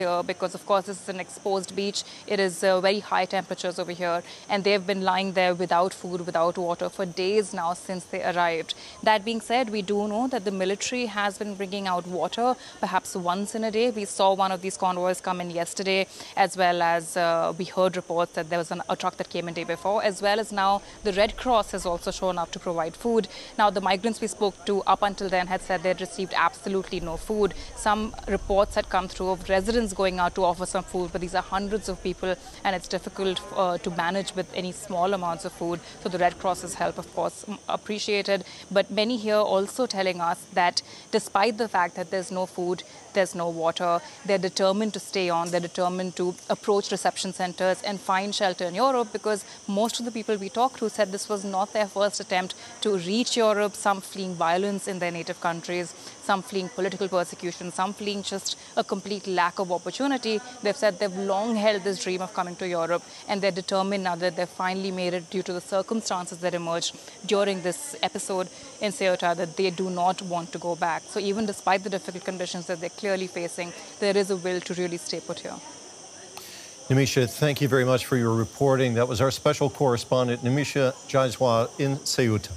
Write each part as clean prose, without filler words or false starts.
here because, of course, this is an exposed beach. It is very high temperatures over here, and they've been lying there without food, without water for days now since they arrived. That being said, we do know that the military has been bringing out water perhaps once in a day. We saw one of these convoys come in yesterday, as well as we heard reports that there was a truck that came in day before, as well as now the Red Cross has also shown up to provide food. Now, the migrants we spoke to up until then had said they'd received absolutely no food. Some reports had come through of residents going out to offer some food, but these are hundreds of people, and it's difficult to manage with any small amounts of food. So the Red Cross's help, of course, appreciated. But many here also telling us that despite the fact that there's no food, there's no water, they're determined to stay on, they're determined to approach reception centers and find shelter in Europe, because most of the people we talked to said this was not their first attempt to reach Europe, some fleeing violence in their native countries, some fleeing political persecution, some fleeing just a complete lack of opportunity. They've said they've long held this dream of coming to Europe, and they're determined now that they've finally made it due to the circumstances that emerged during this episode in Ceuta that they do not want to go back. So even despite the difficult conditions that they're clearly facing, there is a will to really stay put here. Nimisha, thank you very much for your reporting. That was our special correspondent, Nimisha Jaiswal, in Ceuta.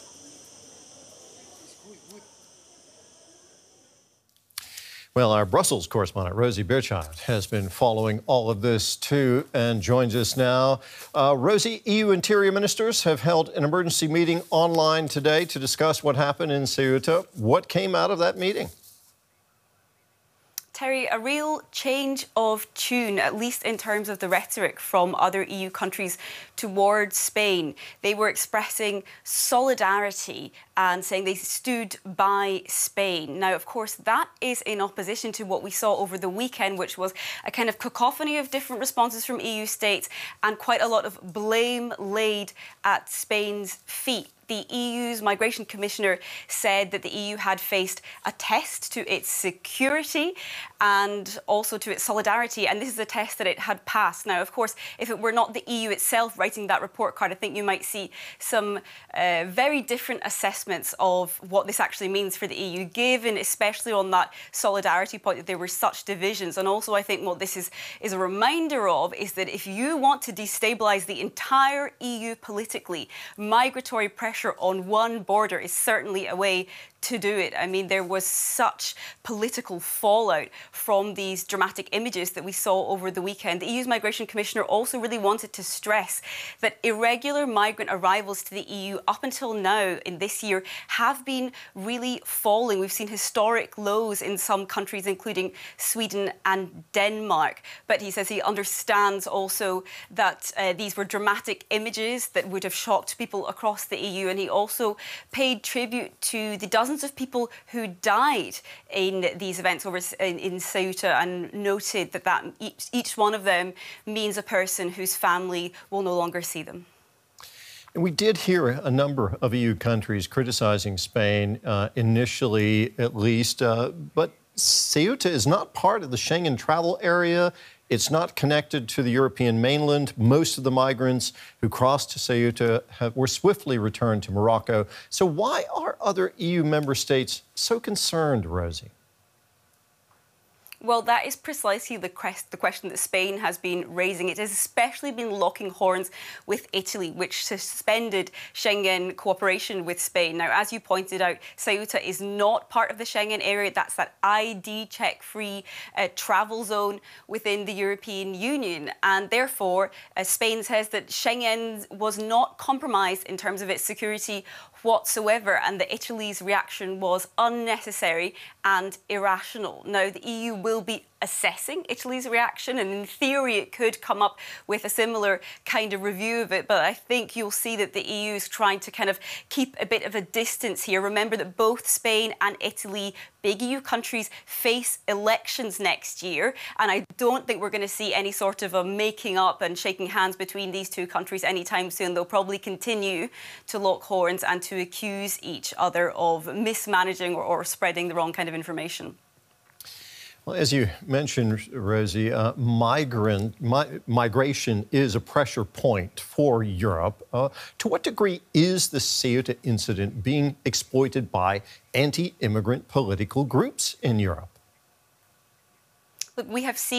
Well, our Brussels correspondent, Rosie Berchild, has been following all of this too and joins us now. Rosie, EU interior ministers have held an emergency meeting online today to discuss what happened in Ceuta. What came out of that meeting? Terry, a real change of tune, at least in terms of the rhetoric from other EU countries towards Spain. They were expressing solidarity and saying they stood by Spain. Now, of course, that is in opposition to what we saw over the weekend, which was a kind of cacophony of different responses from EU states and quite a lot of blame laid at Spain's feet. The EU's Migration Commissioner said that the EU had faced a test to its security and also to its solidarity, and this is a test that it had passed. Now, of course, if it were not the EU itself writing that report card, I think you might see some very different assessments of what this actually means for the EU, given especially on that solidarity point that there were such divisions. And also, I think what this is a reminder of is that if you want to destabilise the entire EU politically, migratory pressure on one border is certainly a way to do it. I mean, there was such political fallout from these dramatic images that we saw over the weekend. The EU's Migration Commissioner also really wanted to stress that irregular migrant arrivals to the EU up until now in this year have been really falling. We've seen historic lows in some countries, including Sweden and Denmark. But he says he understands also that these were dramatic images that would have shocked people across the EU. And he also paid tribute to the dozens of people who died in these events over in Ceuta and noted that each one of them means a person whose family will no longer see them. And we did hear a number of EU countries criticizing Spain, initially at least, but Ceuta is not part of the Schengen travel area. It's not connected to the European mainland. Most of the migrants who crossed to Ceuta were swiftly returned to Morocco. So why are other EU member states so concerned, Rosie? Well, that is precisely the question that Spain has been raising. It has especially been locking horns with Italy, which suspended Schengen cooperation with Spain. Now, as you pointed out, Ceuta is not part of the Schengen area. That's that ID check-free travel zone within the European Union. And therefore, Spain says that Schengen was not compromised in terms of its security whatsoever, and that Italy's reaction was unnecessary and irrational. Now, the EU will be assessing Italy's reaction, and in theory it could come up with a similar kind of review of it, but I think you'll see that the EU is trying to kind of keep a bit of a distance here. Remember that both Spain and Italy, big EU countries, face elections next year, and I don't think we're going to see any sort of a making up and shaking hands between these two countries anytime soon. They'll probably continue to lock horns and to accuse each other of mismanaging or spreading the wrong kind of information. Well, as you mentioned, Rosie, migration is a pressure point for Europe. To what degree is the Ceuta incident being exploited by anti-immigrant political groups in Europe? Look, we have seen